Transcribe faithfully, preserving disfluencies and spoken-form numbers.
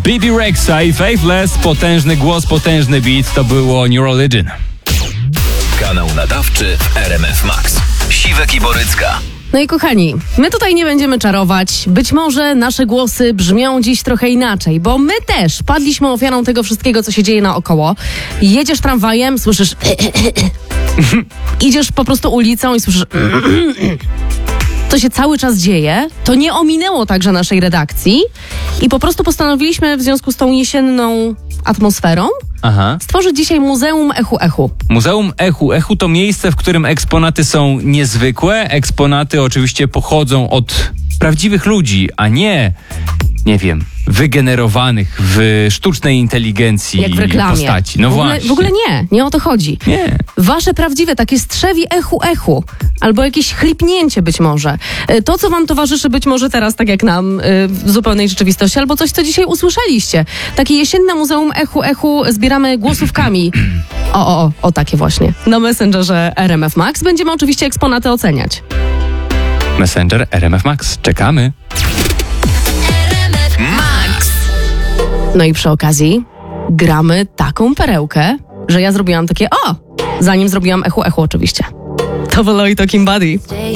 B B Rexa i Faithless, potężny głos, potężny beat, to było New Religion. Kanał nadawczy w R M F Max. Siwek i Borycka. No i kochani, my tutaj nie będziemy czarować. Być może nasze głosy brzmią dziś trochę inaczej, bo my też padliśmy ofiarą tego wszystkiego, co się dzieje naokoło. Jedziesz tramwajem, słyszysz... Idziesz po prostu ulicą i słyszysz... To się cały czas dzieje. To nie ominęło także naszej redakcji i po prostu postanowiliśmy w związku z tą jesienną atmosferą Aha. stworzyć dzisiaj Muzeum Echu Echu. Muzeum Echu. Echu to miejsce, w którym eksponaty są niezwykłe. Eksponaty oczywiście pochodzą od prawdziwych ludzi, a nie, nie wiem, wygenerowanych w sztucznej inteligencji Jak w reklamie. postaci. No w ogóle, właśnie. w ogóle nie, nie o to chodzi. Nie. Wasze prawdziwe, takie strzewi echu echu, albo jakieś chlipnięcie być może. To, co wam towarzyszy być może teraz, tak jak nam, w zupełnej rzeczywistości, albo coś, co dzisiaj usłyszeliście. Takie jesienne Muzeum Echu Echu zbieramy głosówkami. O, o, o, o takie właśnie. Na Messengerze R M F Max będziemy oczywiście eksponaty oceniać. Messenger R M F Max. Czekamy. Max. No i przy okazji gramy taką perełkę, że ja zrobiłam takie o, zanim zrobiłam Echu Echu oczywiście. To było i Talking Buddy.